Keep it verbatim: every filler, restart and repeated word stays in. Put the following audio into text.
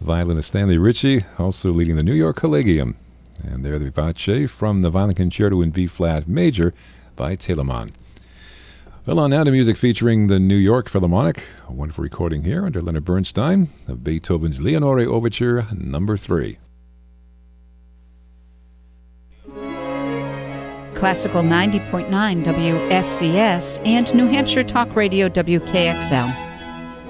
Violinist Stanley Ritchie, also leading the New York Collegium. And there the vivace from the Violin Concerto in B-flat major by Telemann. Well, on now to music featuring the New York Philharmonic. A wonderful recording here under Leonard Bernstein of Beethoven's Leonore Overture number three. Classical ninety point nine W S C S and New Hampshire Talk Radio W K X L.